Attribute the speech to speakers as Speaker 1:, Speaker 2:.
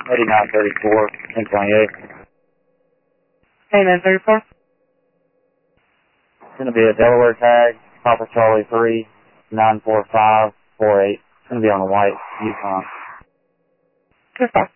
Speaker 1: 8934, 1028.
Speaker 2: Hey, 934?
Speaker 1: It's going to be a Delaware tag, Papa Charlie 3, 94548. It's going to be on the white Yukon.
Speaker 2: Goodbye.